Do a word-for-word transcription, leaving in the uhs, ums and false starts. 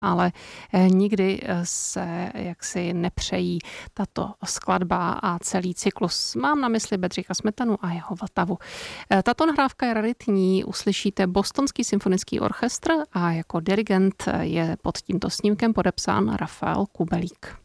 ale nikdy se jaksi nepřejí tato skladba a celý cyklus. Mám na mysli Bedřicha Smetanu a jeho Vltavu. Tato nahrávka je raritní, uslyšíte Bostonský symfonický orchestr a jako dirigent je pod tímto snímkem podepsán Rafael Kubelík.